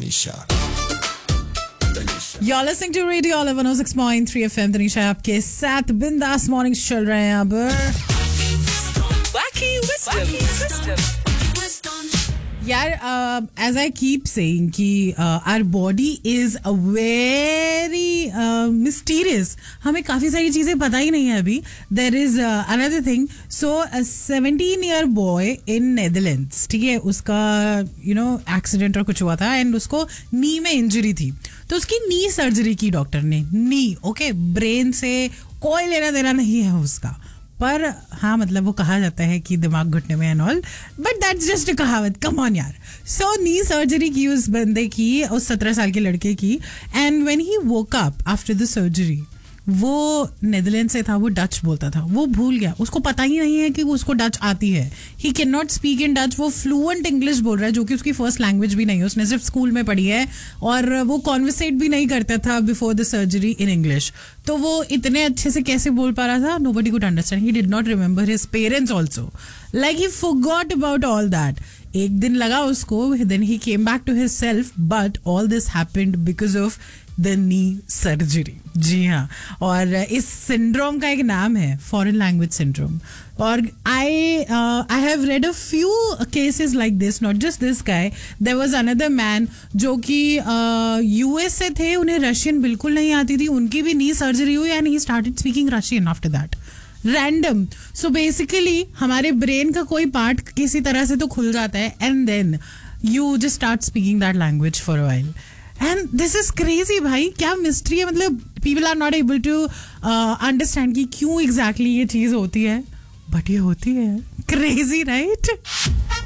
Tanisha. You're listening to Radio Olive 106.3 FM. Tanisha आपके साथ बिंदास मॉर्निंग्स चल रहे हैं अब. Wacky wisdom. यार, as I keep saying कि our body is a very mysterious. हमें काफ़ी सारी चीज़ें पता ही नहीं है अभी. There is another thing. So a 17-year boy in Netherlands, ठीक है, उसका एक्सीडेंट और कुछ हुआ था एंड उसको नी में इंजरी थी, तो उसकी नी सर्जरी की डॉक्टर ने. नी ओके, ब्रेन से कोई लेना देना नहीं है उसका, पर हाँ मतलब वो कहा जाता है कि दिमाग घुटने में and all, but that's just a कहावत. कम ऑन यार. सो नी सर्जरी की उस बंदे की, उस 17 साल के लड़के की, and when he woke up after the surgery, वो नेदरलैंड से था, वो डच बोलता था, वो भूल गया, उसको पता ही नहीं है कि उसको डच आती है. He can not speak in Dutch. वो फ्लुएंट इंग्लिश बोल रहा है जो कि उसकी फर्स्ट लैंग्वेज भी नहीं है, उसने सिर्फ स्कूल में पढ़ी है, और वो कॉन्वर्सेट भी नहीं करता था before the surgery in English. तो वो इतने अच्छे से कैसे बोल पा रहा था? Nobody could understand. He did not remember his parents also, like he forgot about all that. एक दिन लगा उसको, then he came back to his self, but all this happened because of the knee surgery. जी हाँ, और इस syndrome का एक नाम है फॉरेन लैंग्वेज सिंड्रोम. और I have read a few cases like this, not just this guy. There was another man जो कि यूएस से थे, उन्हें रशियन बिल्कुल नहीं आती थी, उनकी भी नी सर्जरी हुई and he started speaking Russian after that. Random. So basically हमारे ब्रेन का कोई पार्ट किसी तरह से तो खुल जाता है and then you just start speaking that language for a while. And this is crazy भाई. क्या मिस्ट्री है, मतलब people are not able to understand कि क्यों एग्जैक्टली ये चीज होती है, बट ये होती है. Crazy right.